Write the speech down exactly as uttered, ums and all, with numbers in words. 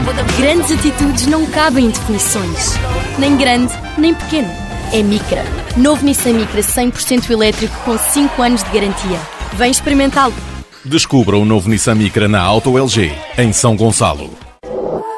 Grandes atitudes não cabem em definições. Nem grande, nem pequeno. É Micra. Novo Nissan Micra cem por cento elétrico com cinco anos de garantia. Vem experimentá-lo. Descubra o novo Nissan Micra na Auto L G, em São Gonçalo.